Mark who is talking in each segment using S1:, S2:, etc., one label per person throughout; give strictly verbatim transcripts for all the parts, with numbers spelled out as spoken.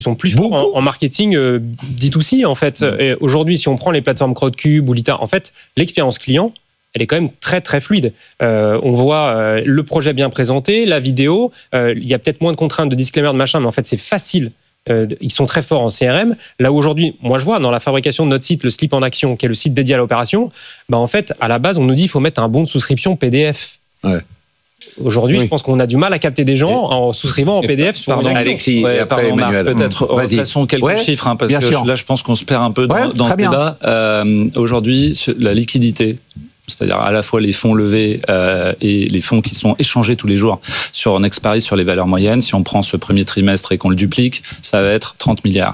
S1: sont plus forts en, en marketing euh, D deux C en fait. Mmh. Et aujourd'hui, si on prend les plateformes Crowdcube ou Lita, en fait, l'expérience client, elle est quand même très très fluide. Euh, on voit euh, le projet bien présenté, la vidéo. Euh, il y a peut-être moins de contraintes, de disclaimer, de machin, mais en fait, c'est facile. Euh, ils sont très forts en C R M. Là où aujourd'hui, moi je vois dans la fabrication de notre site, le Slip en Action, qui est le site dédié à l'opération, bah en fait, à la base, on nous dit qu'il faut mettre un bon de souscription P D F.
S2: Ouais.
S1: Aujourd'hui, oui. je pense qu'on a du mal à capter des gens
S3: et,
S1: en souscrivant en P D F.
S2: Pardon, Alexis,
S3: ouais,
S2: et après
S3: pardon, Marc, peut-être
S2: Vas-y.
S3: Passons quelques
S2: ouais,
S3: chiffres, hein, parce que
S2: sûr.
S3: là, je pense qu'on se perd un peu dans,
S2: ouais,
S3: dans ce
S2: bien.
S3: débat. Euh, aujourd'hui, la liquidité, c'est-à-dire à la fois les fonds levés euh, et les fonds qui sont échangés tous les jours sur Nexparis, sur les valeurs moyennes, si on prend ce premier trimestre et qu'on le duplique, ça va être trente milliards.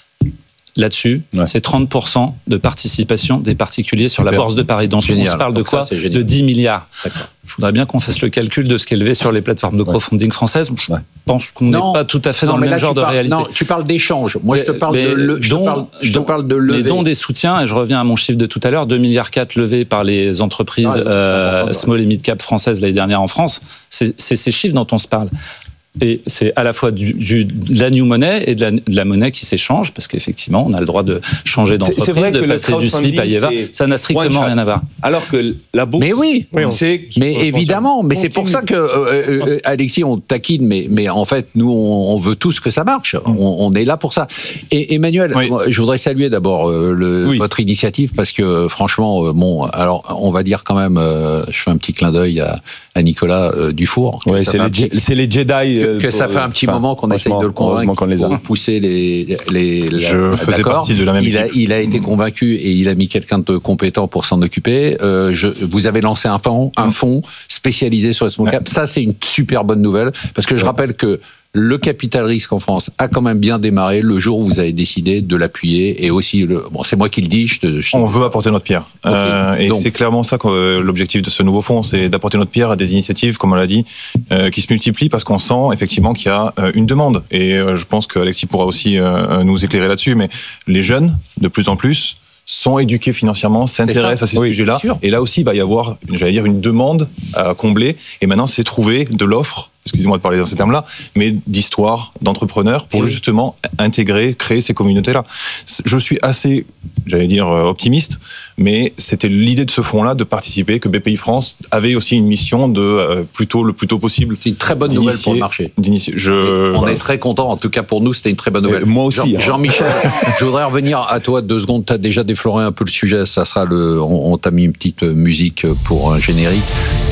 S3: Là-dessus, ouais. c'est trente pour cent de participation des particuliers sur la Bourse de Paris. Donc, on se parle de quoi ? Ça, de dix milliards. D'accord. Je voudrais bien qu'on fasse le calcul de ce qui est levé sur les plateformes de crowdfunding ouais. françaises. Je ouais. pense qu'on n'est pas tout à fait non, dans le même genre de
S2: parles,
S3: réalité.
S2: Non, tu parles d'échange. Moi,
S3: mais,
S2: je te parle de, le, je
S3: dont,
S2: te parle, je te parle de lever.
S3: Les dons des soutiens, et je reviens à mon chiffre de tout à l'heure, deux virgule quatre milliards levés par les entreprises ah, euh, small et mid-cap françaises l'année dernière en France. C'est, c'est ces chiffres dont on se parle. Et c'est à la fois du, du, de la new money et de la, de la monnaie qui s'échange, parce qu'effectivement, on a le droit de changer d'entreprise, c'est vrai de passer du slip à Yeva. Ça n'a strictement rien à voir.
S4: Alors que la bourse,
S2: mais oui,
S4: oui c'est...
S2: Mais évidemment, mais c'est pour ça que, euh, euh, Alexis, on taquine, mais, mais en fait, nous, on, on veut tous que ça marche. On, on est là pour ça. Et Emmanuel, oui. je voudrais saluer d'abord euh, le, oui. votre initiative, parce que franchement, euh, bon, alors, on va dire quand même, euh, je fais un petit clin d'œil à, à Nicolas euh, Dufour.
S4: Ouais, c'est, les petit... c'est les Jedi.
S2: Que, que ça fait un petit enfin, moment qu'on essaye de le convaincre qu'on les a. Pour pousser les, les, les
S4: je faisais d'accord. partie de la même
S2: il a, il a été convaincu et il a mis quelqu'un de compétent pour s'en occuper. Euh, je, vous avez lancé un fonds, un fonds spécialisé sur le small cap. Ouais. Ça, c'est une super bonne nouvelle, parce que je ouais. rappelle que le capital risque en France a quand même bien démarré le jour où vous avez décidé de l'appuyer, et aussi, le, bon, c'est moi qui le dis. Je te, je te...
S5: On veut apporter notre pierre. Okay. Euh, et Donc. c'est clairement ça que euh, l'objectif de ce nouveau fonds, c'est d'apporter notre pierre à des initiatives, comme on l'a dit, euh, qui se multiplient, parce qu'on sent effectivement qu'il y a euh, une demande. Et euh, je pense qu'Alexis pourra aussi euh, nous éclairer là-dessus, mais les jeunes, de plus en plus, sont éduqués financièrement, s'intéressent à ces oui, sujets-là. Et là aussi, il va y avoir, j'allais dire, une demande à combler. Et maintenant, c'est trouver de l'offre, excusez-moi de parler dans ces termes-là, mais d'histoire, d'entrepreneurs, pour oui. justement intégrer, créer ces communautés-là. Je suis assez, j'allais dire, optimiste, mais c'était l'idée de ce fonds-là, de participer, que B P I France avait aussi une mission de, euh, plutôt, le plus tôt possible.
S2: C'est une très bonne nouvelle pour le marché.
S5: Je,
S2: on voilà. est très contents, en tout cas pour nous, c'était une très bonne nouvelle.
S5: Et moi aussi.
S2: Jean,
S5: hein.
S2: Jean-Michel, je voudrais revenir à toi deux secondes, tu as déjà défloré un peu le sujet, ça sera le, on, on t'a mis une petite musique pour un générique.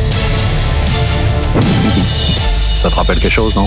S2: Ça te rappelle quelque chose, non?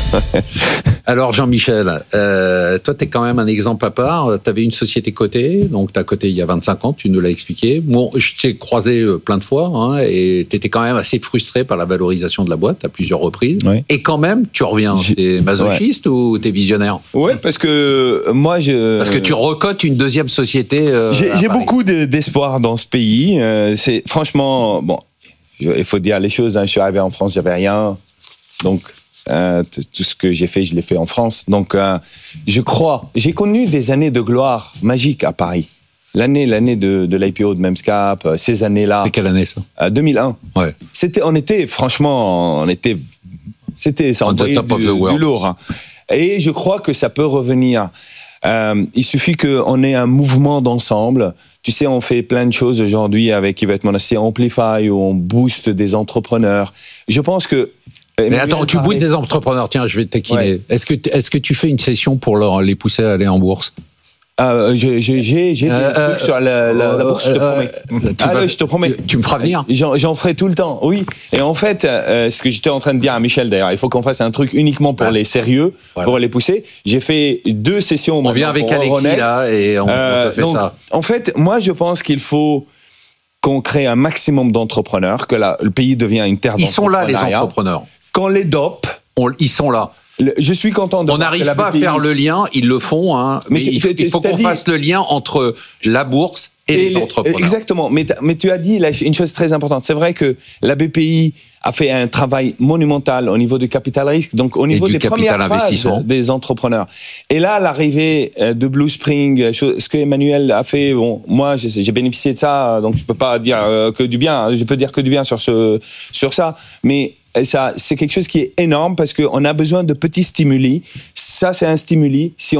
S2: Alors, Jean-Michel, euh, toi, tu es quand même un exemple à part. Tu avais une société cotée, donc tu as coté il y a vingt-cinq ans, tu nous l'as expliqué. Bon, je t'ai croisé plein de fois, hein, et tu étais quand même assez frustré par la valorisation de la boîte à plusieurs reprises. Oui. Et quand même, tu reviens. T'es masochiste ouais. ou t'es visionnaire?
S4: Ouais, parce que moi, je...
S2: Parce que tu recotes une deuxième société. Euh,
S4: j'ai j'ai beaucoup de, d'espoir dans ce pays. Euh, c'est franchement, bon, il faut dire les choses. Hein, je suis arrivé en France, j'avais rien. Donc, euh, tout ce que j'ai fait, je l'ai fait en France. Donc, euh, je crois... J'ai connu des années de gloire magique à Paris. L'année, l'année de, de l'I P O de Memscap, ces années-là...
S2: C'était quelle année, ça
S4: euh, deux mille un.
S2: Ouais.
S4: C'était, on était, franchement, on était... C'était, ça envoyait du, du lourd. Hein. Et je crois que ça peut revenir. Euh, il suffit qu'on ait un mouvement d'ensemble. Tu sais, on fait plein de choses aujourd'hui avec Yvette Monassis Amplify, où on booste des entrepreneurs. Je pense que...
S2: Mais attends, tu boostes des entrepreneurs, tiens, je vais te taquiner. Ouais. Est-ce que, est-ce que tu fais une session pour leur, les pousser à aller en bourse?
S4: Euh, j'ai j'ai, j'ai, j'ai euh, des euh, trucs sur la, la, la bourse, je te promets. Euh,
S2: ah, vas, je te promets. Tu, tu me feras venir?
S4: J'en, j'en ferai tout le temps, oui. Et en fait, euh, ce que j'étais en train de dire à Michel, d'ailleurs, il faut qu'on fasse un truc uniquement pour ouais. les sérieux, voilà. pour les pousser. J'ai fait deux sessions.
S2: On vient avec Alexis, Euronext, là, et on, euh, on te fait
S4: donc,
S2: ça.
S4: En fait, moi, je pense qu'il faut qu'on crée un maximum d'entrepreneurs, que la, le pays devienne une terre d'entrepreneuriat.
S2: Ils sont là, les entrepreneurs.
S4: Qu'on les dope.
S2: On, ils sont là.
S4: Le, je suis content de
S2: On n'arrive pas B P I... à faire le lien, ils le font, hein, mais, mais il, tu, il faut qu'on dit... fasse le lien entre la bourse et, et les, les entrepreneurs.
S4: Exactement, mais, mais tu as dit là, une chose très importante. C'est vrai que la B P I a fait un travail monumental au niveau du capital risque, donc au niveau des premières phases des entrepreneurs. Et là, l'arrivée de Blue Spring, ce que Emmanuel a fait, bon, moi j'ai, j'ai bénéficié de ça, donc je peux pas dire que du bien, je peux dire que du bien sur, ce, sur ça, mais... Et ça, c'est quelque chose qui est énorme parce qu'on a besoin de petits stimuli. Ça, c'est un stimuli. Si on